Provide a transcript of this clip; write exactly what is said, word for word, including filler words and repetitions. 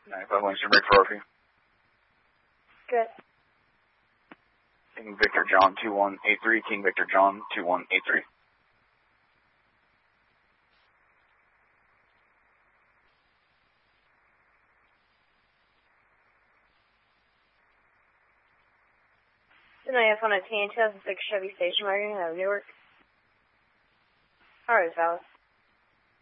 ninety-five Langston, break for R P. Good. King Victor John two one eight three, King Victor John two one eight three. Tonight I found a T N two thousand six Chevy station wagon out of Newark. Alright, Alice.